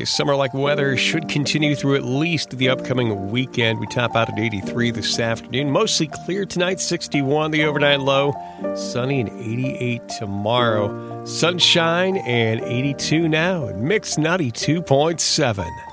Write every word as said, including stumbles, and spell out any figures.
Summer-like weather should continue through at least the upcoming weekend. We top out at eighty-three this afternoon. Mostly clear tonight, sixty-one the overnight low. Sunny and eighty-eight tomorrow. Sunshine and eighty-two now. Mix ninety-two point seven.